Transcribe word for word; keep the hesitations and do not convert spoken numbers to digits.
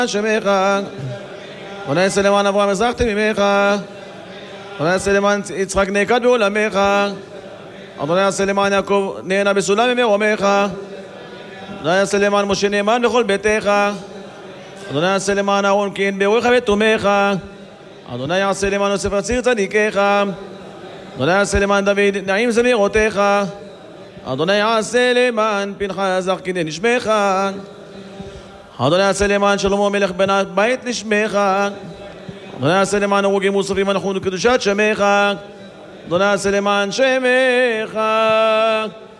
שמך. אדוני יעשה למען אברהם אזרחתי ממך. אדוני יעשה למען יצחק נעקד בעולמך. אדוני יעשה למען יעקב נהנה בסולם ממרומך. אדוני יעשה למען משה נאמן בכל ביתך. אדוני יעשה למען אהרון כי אין ברוך ותומך. אדוני יעשה למען יוסף הציר צדיקך. אדוני יעשה למען דוד נעים זמירותיך. אדוני יעשה למען פנחס זך כדי נשמך. אדוני יעשה למען שלמה המלך בן הבית לשמך. אדוני יעשה למען הרוגים וסופרים אנחנו קדושת שמך. אדוני יעשה למען שמך.